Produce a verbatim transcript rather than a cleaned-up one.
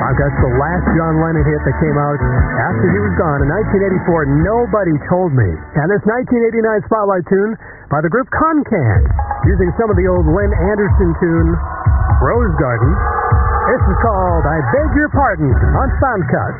I've got the last John Lennon hit that came out after he was gone in nineteen eighty-four, Nobody Told Me. And this nineteen eighty-nine Spotlight tune by the group Concan, using some of the old Lynn Anderson tune, Rose Garden. This is called I Beg Your Pardon on Soundcut.